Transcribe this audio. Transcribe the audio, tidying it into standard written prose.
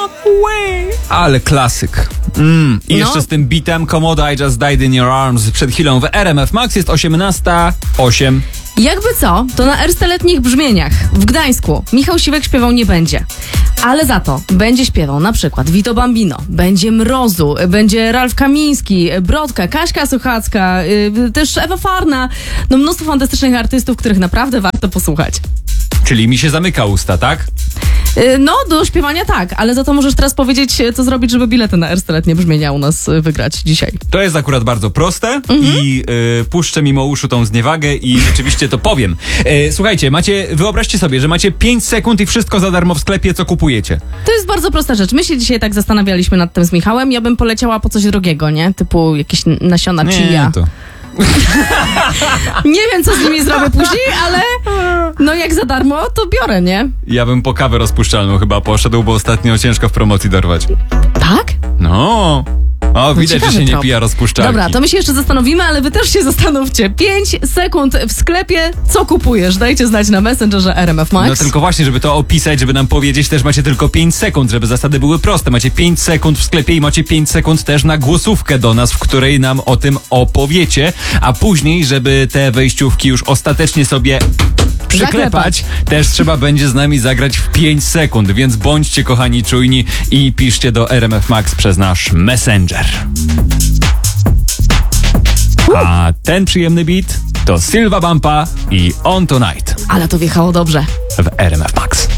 Ale klasyk. I jeszcze z tym bitem Komodo I Just Died in Your Arms przed chwilą w RMF Max. Jest 18:08. Jakby co, to na ersteletnich brzmieniach w Gdańsku Michał Siwek śpiewał nie będzie. Ale za to będzie śpiewał na przykład Vito Bambino, będzie Mrozu, będzie Ralf Kamiński, Brodka, Kaśka Suchacka, też Ewa Farna. No mnóstwo fantastycznych artystów, których naprawdę warto posłuchać. Czyli mi się zamyka usta, tak? No, do śpiewania tak, ale za to możesz teraz powiedzieć, co zrobić, żeby bilety na ersteletnie brzmienia u nas wygrać dzisiaj. To jest akurat bardzo proste i puszczę mimo uszu tą zniewagę i rzeczywiście to powiem. Słuchajcie, wyobraźcie sobie, że macie 5 sekund i wszystko za darmo w sklepie, co kupujecie. To jest bardzo prosta rzecz. My się dzisiaj tak zastanawialiśmy nad tym z Michałem. Ja bym poleciała po coś drogiego, nie? Typu jakieś nasiona chia. To... Nie wiem, co z nimi zrobię później, ale no jak za darmo, to biorę, nie? Ja bym po kawę rozpuszczalną chyba poszedł, bo ostatnio ciężko w promocji dorwać. Tak? No... O, widać, że się nie pija rozpuszczalki. Dobra, to my się jeszcze zastanowimy, ale wy też się zastanówcie. 5 sekund w sklepie, co kupujesz? Dajcie znać na Messengerze RMF Max. No tylko właśnie, żeby to opisać, żeby nam powiedzieć, też macie tylko 5 sekund, żeby zasady były proste. Macie 5 sekund w sklepie i macie 5 sekund też na głosówkę do nas, w której nam o tym opowiecie, a później, żeby te wejściówki już ostatecznie sobie przyklepać, też trzeba będzie z nami zagrać w 5 sekund, więc bądźcie kochani czujni i piszcie do RMF Max przez nasz Messenger. A ten przyjemny beat to Silva Bampa i On Tonight Ale to wjechało dobrze. w RMF Max.